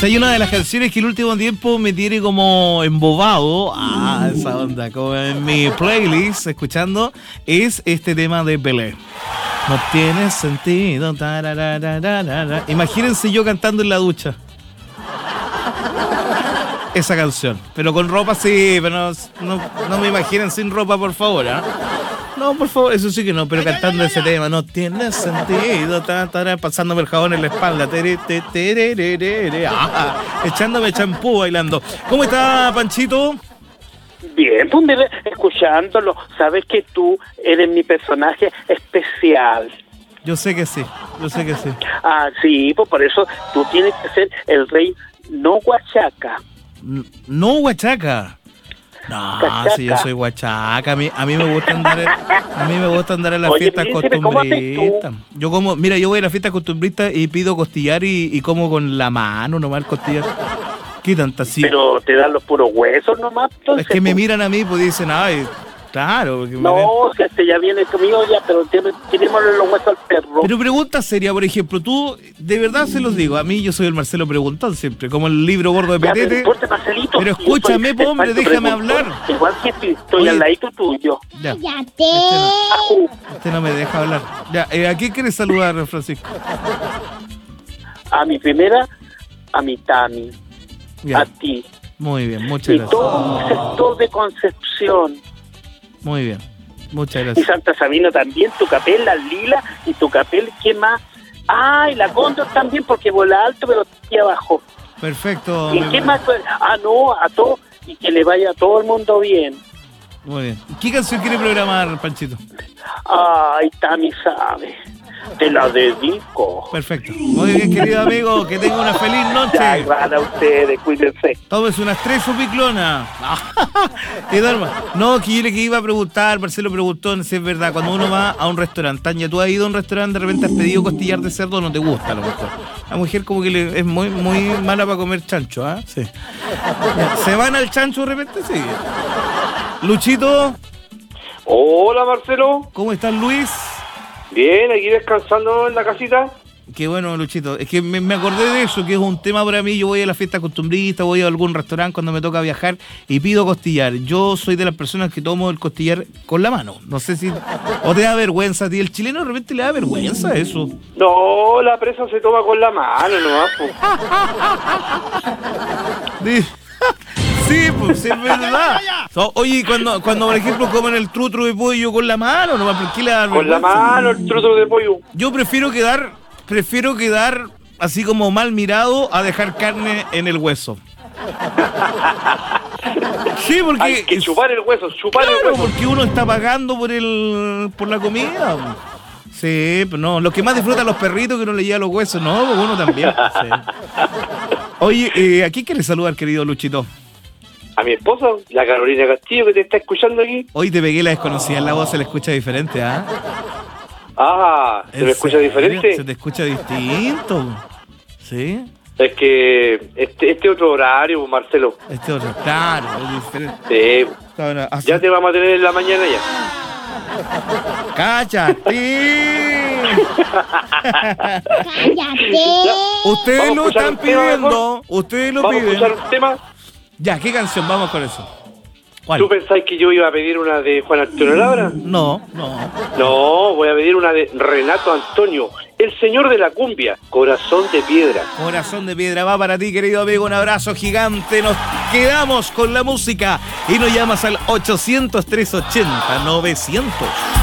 sea, hay una de las canciones que el último tiempo me tiene como embobado, esa onda, como en mi playlist, escuchando, es este tema de Pelé. No tiene sentido. Imagínense yo cantando en la ducha esa canción, pero con ropa sí, pero no me imaginen sin ropa, por favor, ¿eh? No, por favor, eso sí que no, pero cantando ese tema, no tiene sentido, pasándome el jabón en la espalda, echándome champú bailando. ¿Cómo está, Panchito? Bien, pues mire, escuchándolo, sabes que tú eres mi personaje especial. Yo sé que sí. Ah, sí, pues por eso tú tienes que ser el rey no huachaca. No huachaca. No, Cachaca. si yo soy huachaca, a mí me gusta andar en las Oye, fiestas príncipe, ¿cómo haces costumbristas. Yo voy a las fiestas costumbristas y pido costillar y como con la mano nomás el costillar. ¿Qué tanta así? Pero te dan los puros huesos nomás, entonces. Es que me miran a mí, pues dicen, ay, claro. Porque no, que este ya viene conmigo ya, pero tirémosle los huesos al perro. Pero pregunta seria, por ejemplo, tú, de verdad se los digo, a mí yo soy el Marcelo Preguntón siempre, como el libro gordo de Petete. Pero, importa, Marcelito, pero escúchame, po, hombre, déjame hablar. Igual que estoy al ladito tuyo. Ya. ¡Cállate! Este no me deja hablar. Ya, ¿a quién quieres saludar, Francisco? A mi primera, a mi Tami, Ya. a ti. Muy bien, muchas Y gracias. todo mi sector de Concepción. Muy bien, muchas Y gracias. Santa Sabina también, tu capel, la Lila, y tu capel, ¿qué más? Ah, y la Cóndor también, porque vuela alto, pero aquí abajo. Perfecto. ¿Y qué más? Ah, no, a todo, y que le vaya a todo el mundo bien. Muy bien. ¿Qué canción quiere programar, Panchito? Ay, Tami sabe, te la dedico. Perfecto. Muy bien, querido amigo, que tenga una feliz noche. Ya, van a ustedes, cuídense. Tómese unas 3 Piclona. Y duerma. No, que yo le que iba a preguntar, Marcelo preguntó, si es verdad, cuando uno va a un restaurante, Tania, tú has ido a un restaurante, de repente has pedido costillar de cerdo, no te gusta a lo mejor. La mujer como que es muy mala para comer chancho, ¿ah? Sí. ¿Se van al chancho de repente? Sí. Luchito, Hola Marcelo, ¿cómo estás, Luis? bien, aquí descansando en la casita. Qué bueno, Luchito. Es que me acordé de eso, que es un tema para mí. Yo voy a la fiesta costumbrista, voy a algún restaurante cuando me toca viajar y pido costillar. Yo soy de las personas que tomo el costillar con la mano. No sé si... ¿O te da vergüenza a ti? ¿El chileno de repente le da vergüenza eso? No, la presa se toma con la mano nomás, po. Sí, pues sí, es verdad. Oye, cuando por ejemplo comen el trutro de pollo con la mano, ¿no? ¿Por qué le da Con la vergüenza? mano el trutro de pollo. Yo prefiero quedar así como mal mirado a dejar carne en el hueso. Sí, porque... Hay que chupar el hueso, chupar Claro, el hueso. porque uno está pagando por la comida. Sí, pero no, los que más disfrutan los perritos que no le llevan los huesos, no, pues uno también. Sí. Oye, ¿a quién quieres saludar, querido Luchito? A mi esposa, la Carolina Castillo, que te está escuchando aquí. Hoy te pegué la desconocida en la voz, se le escucha diferente, ¿ah? Ah, ¿se ¿En me escucha serio? diferente? Se te escucha distinto. ¿Sí? Es que este otro horario, Marcelo. Este otro, claro, es diferente. Sí, Ahora, así- ya te vamos a tener en la mañana ya. ¡Cállate! ¡Cállate! Ustedes Vamos a lo escuchar están un tema pidiendo. mejor. Ustedes lo Vamos a piden. escuchar un tema. Ya, ¿qué canción? Vamos con eso. ¿Cuál? ¿Tú pensáis que yo iba a pedir una de Juan Antonio Labra? No. No, voy a pedir una de Renato Antonio, el señor de la cumbia, Corazón de Piedra. Corazón de piedra va para ti, querido amigo. Un abrazo gigante. Nos quedamos con la música y nos llamas al 800-380-900.